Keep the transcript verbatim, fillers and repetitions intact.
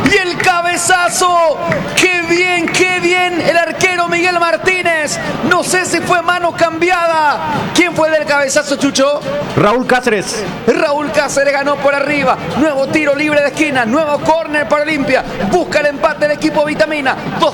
Y el cabezazo. ¡Qué bien, qué bien! El arquero Miguel Martínez. No sé si fue mano cambiada. ¿Quién fue del cabezazo, Chucho? Raúl Cáceres. Raúl Cáceres ganó por arriba. Nuevo tiro libre de esquina. Nuevo córner para Olimpia. Busca el empate del equipo Vitamina. Dos